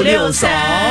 663。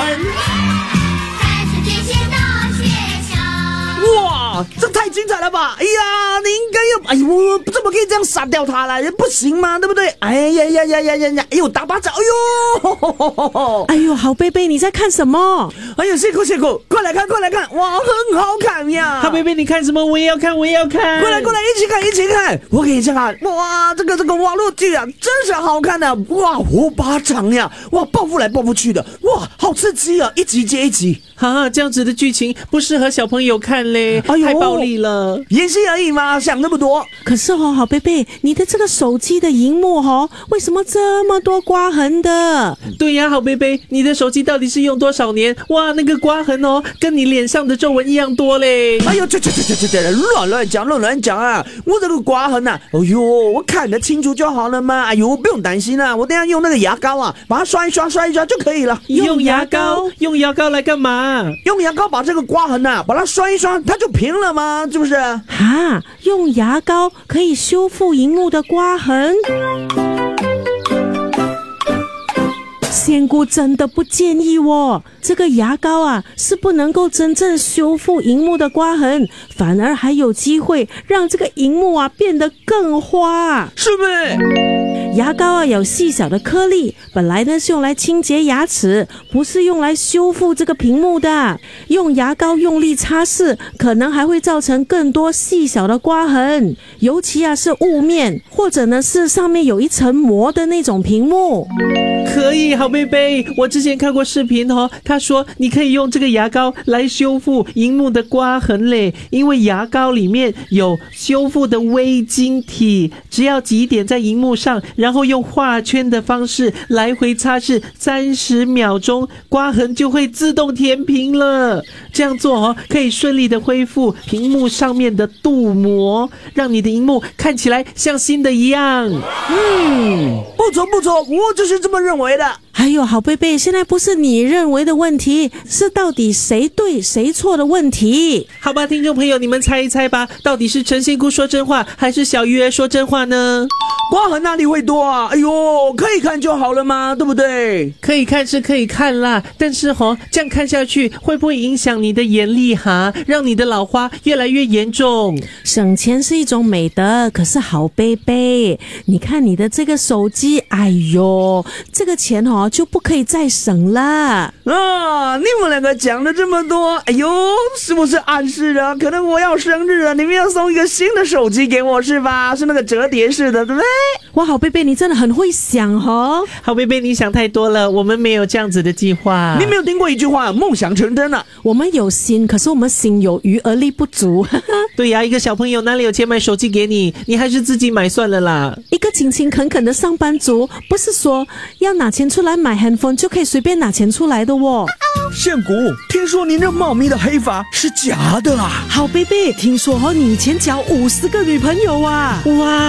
哇，这太精彩了吧！哎呀，你应该要，哎呦，怎么可以这样杀掉他了？不行嘛，对不对？哎呀呀呀呀呀呀！哎呦，打巴掌！ 哎呦，好贝贝，你在看什么？ 哎呦，谢口，快来看，哇，很好看呀！ 好贝贝，你看什么？我也要看。过来，一起看！我给你看，哇，这个网络剧啊，真是好看的！哇，火巴掌呀！哇，报复来报复去的，哇，好刺激啊！一集接一集。 这样子的剧情不适合小朋友看嘞，太暴力了。 演戏而已嘛，想那么多。 可是好贝贝，你的这个手机的荧幕为什么这么多刮痕的？ 对呀，好贝贝，你的手机到底是用多少年？哇，那个刮痕跟你脸上的皱纹一样多嘞。 哎呦，这乱讲啊！我这个刮痕啊，哎呦，我看得清楚就好了嘛。哎呦，不用担心啊，我等一下用那个牙膏啊，把它刷一刷就可以了。 用牙膏来干嘛？ 用牙膏把这个刮痕啊，把它刷一刷，它就平了吗？是不是？ 用牙膏可以修复荧幕的刮痕？仙姑真的不建议这个牙膏啊是不能够真正修复荧幕的刮痕，反而还有机会让这个荧幕啊变得更花， 是不是？ 牙膏啊有细小的颗粒，本来呢是用来清洁牙齿，不是用来修复这个屏幕的。用牙膏用力擦拭，可能还会造成更多细小的刮痕，尤其是雾面，或者呢是上面有一层膜的那种屏幕。 可以，好贝贝，我之前看过视频他说你可以用这个牙膏来修复荧幕的刮痕嘞，因为牙膏里面有修复的微晶体，只要挤点在荧幕上，然后用画圈的方式来回擦拭30秒钟，刮痕就会自动填平了。这样做可以顺利的恢复屏幕上面的镀膜，让你的荧幕看起来像新的一样。 不错，我就是这么认为的。 还有好贝贝，现在不是你认为的问题，是到底谁对谁错的问题。 好吧，听众朋友，你们猜一猜吧，到底是陈仙姑说真话，还是小鱼儿说真话呢？ 刮痕哪里会多啊？哎呦，可以看就好了嘛，对不对？ 可以看是可以看啦，但是这样看下去会不会影响你的眼力让你的老花越来越严重？ 省钱是一种美德，可是好贝贝，你看你的这个手机，哎呦，这个钱就不可以再省了你们两个讲了这么多，哎呦，是不是暗示了可能我要生日了，你们要送一个新的手机给我是吧？是那个折叠式的，对不对？ 哇，好贝贝，你真的很会想好贝贝，你想太多了，我们没有这样子的计划。 你没有听过一句话，梦想成真了。 我们有心，可是我们心有余而力不足。 对呀，一个小朋友哪里有钱买手机给你，你还是自己买算了啦。 一个勤勤恳恳的上班族，不是说要拿钱出来买 handphone 就可以随便拿钱出来的仙姑，听说您这茂密的黑发是假的啊？ 好贝贝，听说你以前交50个女朋友啊？ 哇，